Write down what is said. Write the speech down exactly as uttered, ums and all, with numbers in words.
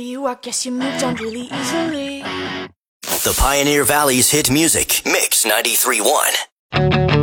you, I guess you moved on really easily. The Pioneer Valley's hit music, Mix ninety-three point one.